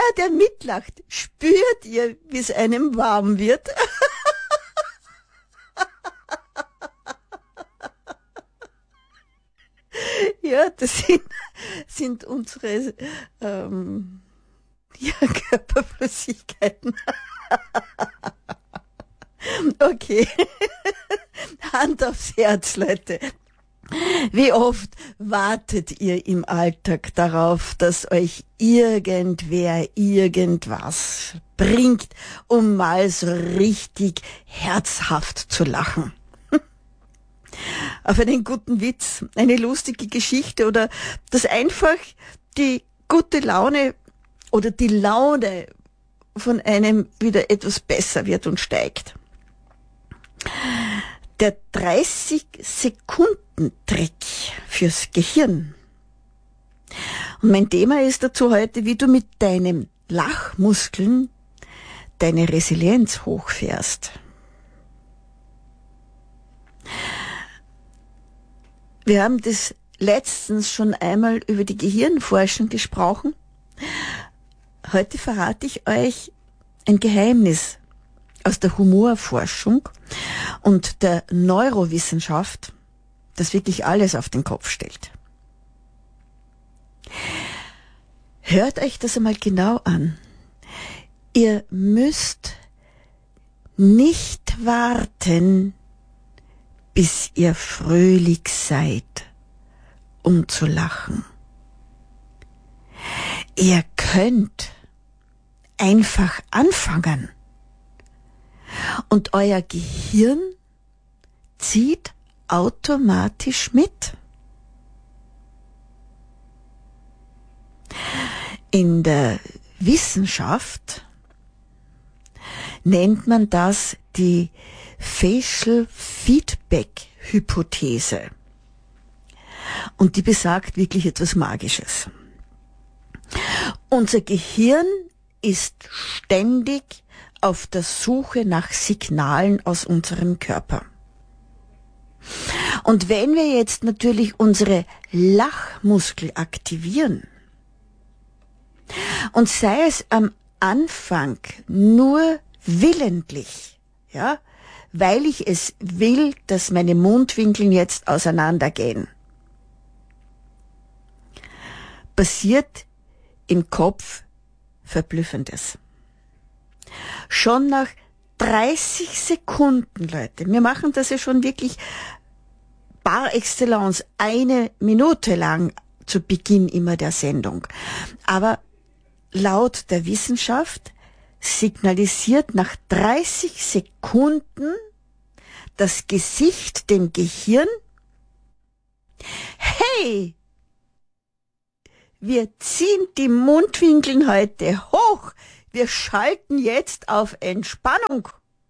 der mitlacht, spürt ihr, wie es einem warm wird? Ja, das sind unsere ja, Körperflüssigkeiten. Okay, Hand aufs Herz, Leute. Wie oft wartet ihr im Alltag darauf, dass euch irgendwer irgendwas bringt, um mal so richtig herzhaft zu lachen? Auf einen guten Witz, eine lustige Geschichte oder dass einfach die gute Laune oder die Laune von einem wieder etwas besser wird und steigt. Der 30-Sekunden-Trick fürs Gehirn. Und mein Thema ist dazu heute, wie du mit deinen Lachmuskeln deine Resilienz hochfährst. Wir haben das letztens schon einmal über die Gehirnforschung gesprochen. Heute verrate ich euch ein Geheimnis aus der Humorforschung und der Neurowissenschaft, das wirklich alles auf den Kopf stellt. Hört euch das einmal genau an. Ihr müsst nicht warten, bis ihr fröhlich seid, um zu lachen. Ihr könnt einfach anfangen. Und euer Gehirn zieht automatisch mit. In der Wissenschaft nennt man das die Facial Feedback Hypothese. Und die besagt wirklich etwas Magisches. Unser Gehirn ist ständig auf der Suche nach Signalen aus unserem Körper. Und wenn wir jetzt natürlich unsere Lachmuskel aktivieren, und sei es am Anfang nur willentlich, ja, weil ich es will, dass meine Mundwinkel jetzt auseinandergehen, passiert im Kopf Verblüffendes. Schon nach 30 Sekunden, Leute, wir machen das ja schon wirklich par excellence, 1 Minute lang zu Beginn immer der Sendung. Aber laut der Wissenschaft signalisiert nach 30 Sekunden das Gesicht dem Gehirn: Hey, wir ziehen die Mundwinkel heute hoch. Wir schalten jetzt auf Entspannung.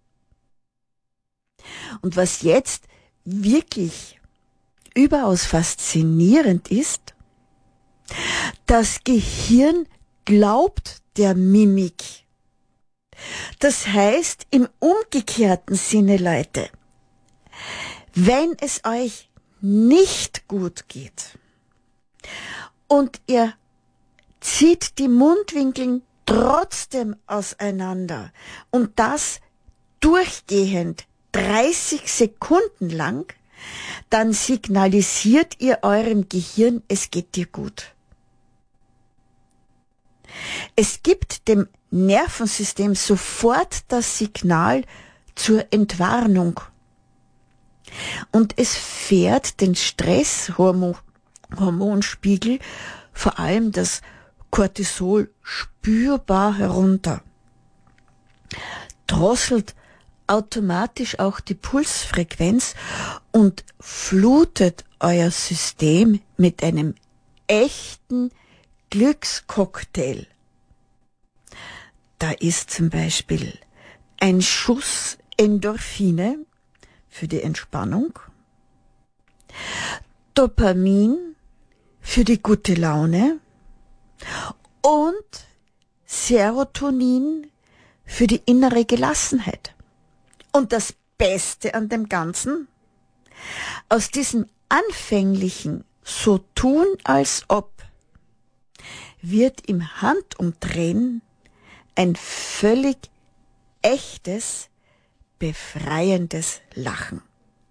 Und was jetzt wirklich überaus faszinierend ist, das Gehirn glaubt der Mimik. Das heißt im umgekehrten Sinne, Leute, wenn es euch nicht gut geht und ihr zieht die Mundwinkel trotzdem auseinander und das durchgehend 30 Sekunden lang, dann signalisiert ihr eurem Gehirn, es geht dir gut. Es gibt dem Nervensystem sofort das Signal zur Entwarnung. Und es fährt den Stresshormonspiegel, vor allem das Cortisol, spürbar herunter. Drosselt automatisch auch die Pulsfrequenz und flutet euer System mit einem echten Glückscocktail. Da ist zum Beispiel ein Schuss Endorphine für die Entspannung, Dopamin für die gute Laune und Serotonin für die innere Gelassenheit. Und das Beste an dem Ganzen: aus diesem anfänglichen so tun als ob wird im Handumdrehen ein völlig echtes, befreiendes Lachen.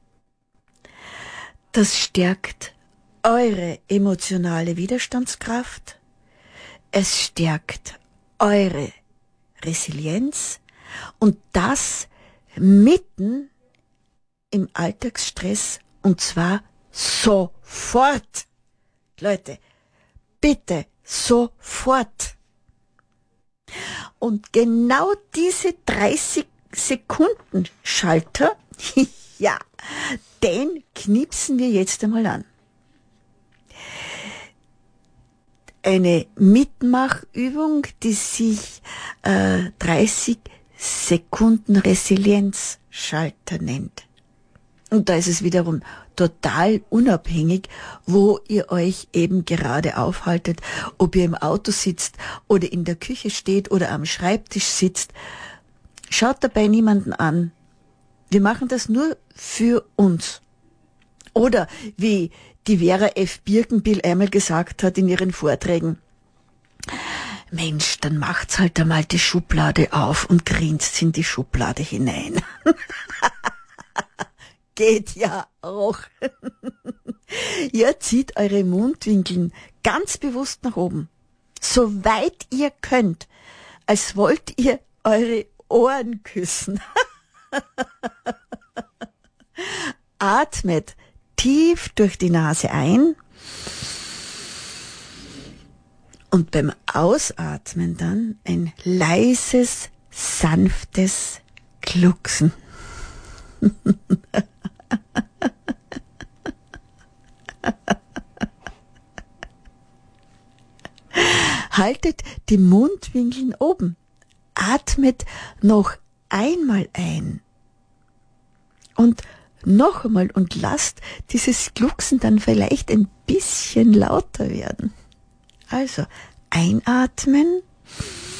Das stärkt eure emotionale Widerstandskraft, es stärkt eure Resilienz und das mitten im Alltagsstress und zwar sofort. Leute, bitte sofort. Und genau diese 30 Sekunden Schalter, ja, den knipsen wir jetzt einmal an. Eine Mitmachübung, die sich 30 Sekunden Resilienzschalter nennt. Und da ist es wiederum total unabhängig, wo ihr euch eben gerade aufhaltet, ob ihr im Auto sitzt oder in der Küche steht oder am Schreibtisch sitzt. Schaut dabei niemanden an. Wir machen das nur für uns. Oder wie die Vera F. Birkenbiel einmal gesagt hat in ihren Vorträgen, Mensch, dann macht's halt einmal die Schublade auf und grinst in die Schublade hinein. Geht ja auch. Ihr zieht eure Mundwinkeln ganz bewusst nach oben, so weit ihr könnt, als wollt ihr eure Ohren küssen. Atmet tief durch die Nase ein und beim Ausatmen dann ein leises, sanftes Glucksen. Haltet die Mundwinkeln oben. Atmet noch einmal ein. Und noch einmal und lasst dieses Glucksen dann vielleicht ein bisschen lauter werden. Also einatmen